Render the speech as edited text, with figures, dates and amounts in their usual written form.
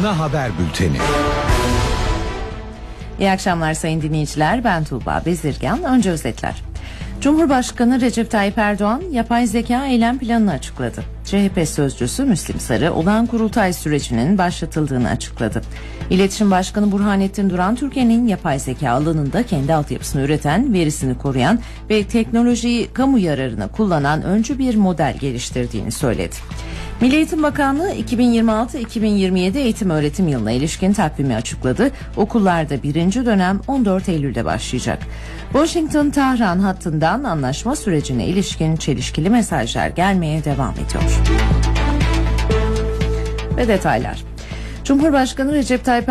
Ana Haber Bülteni. İyi akşamlar sayın dinleyiciler, ben Tuğba Bezirgan. Önce özetler. Cumhurbaşkanı Recep Tayyip Erdoğan yapay zeka eylem planını açıkladı. CHP sözcüsü Müslim Sarı olağan kurultay sürecinin başlatıldığını açıkladı. İletişim Başkanı Burhanettin Duran, Türkiye'nin yapay zeka alanında kendi altyapısını üreten, verisini koruyan ve teknolojiyi kamu yararına kullanan öncü bir model geliştirdiğini söyledi. Milli Eğitim Bakanlığı 2026-2027 eğitim öğretim yılına ilişkin takvimi açıkladı. Okullarda 1. dönem 14 Eylül'de başlayacak. Washington-Tahran hattından anlaşma sürecine ilişkin çelişkili mesajlar gelmeye devam ediyor. Ve detaylar. Cumhurbaşkanı Recep Tayyip